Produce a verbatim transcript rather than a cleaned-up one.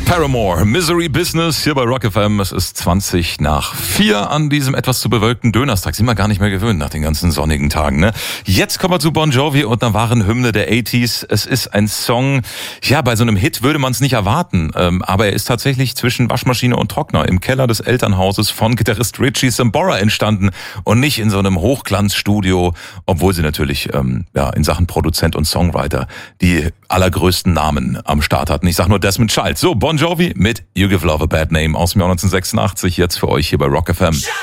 Paramore, Misery Business hier bei Rock F M. Es ist zwanzig nach vier an diesem etwas zu bewölkten Dönerstag. Sind wir gar nicht mehr gewöhnt nach den ganzen sonnigen Tagen, ne? Jetzt kommen wir zu Bon Jovi und einer wahren Hymne der achtziger. Es ist ein Song, ja, bei so einem Hit würde man es nicht erwarten. Ähm, aber er ist tatsächlich zwischen Waschmaschine und Trockner im Keller des Elternhauses von Gitarrist Richie Sambora entstanden und nicht in so einem Hochglanzstudio, obwohl sie natürlich ähm, ja in Sachen Produzent und Songwriter die allergrößten Namen am Start hatten. Ich sag nur Desmond Child. So, Bon Jovi mit You Give Love a Bad Name aus dem Jahr neunzehnhundertsechsundachtzig, jetzt für euch hier bei Rock F M.